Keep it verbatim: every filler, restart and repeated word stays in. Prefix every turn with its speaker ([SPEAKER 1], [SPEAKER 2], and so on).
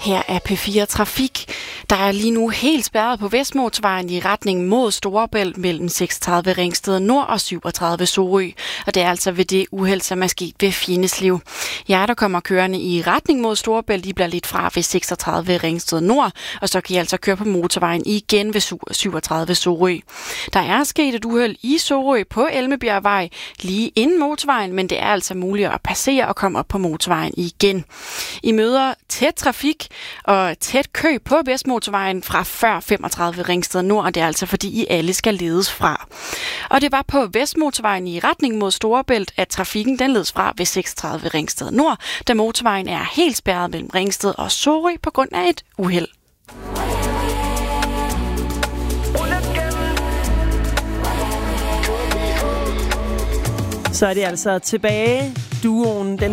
[SPEAKER 1] Her er P fire Trafik. Der er lige nu helt spærret på Vestmotorvejen i retning mod Storebælt mellem seksogtredive Ringsted Nord og syvogtredive Sorø. Og det er altså ved det uheld, som er sket ved Fjenneslev. Jer, der kommer kørende i retning mod Storebælt, de bliver lidt fra ved seksogtredive Ringsted Nord, og så kan I altså køre på motorvejen igen ved syvogtredive Sorø. Der er sket et uheld i Sorø på Elmebjergvej lige inden motorvejen, men det er altså muligt at passere og komme op på motorvejen igen. I møder tæt trafik og tæt kø på Vestmotorvejen fra før femogtredive Ringsted Nord, og det er altså fordi I alle skal ledes fra. Og det var på Vestmotorvejen i retning mod Storebælt, at trafikken den ledes fra ved seksogtredive Ringsted Nord, da motorvejen er helt spærret mellem Ringsted og Sorø på grund af et uheld.
[SPEAKER 2] Så er det altså tilbage. Duoen, den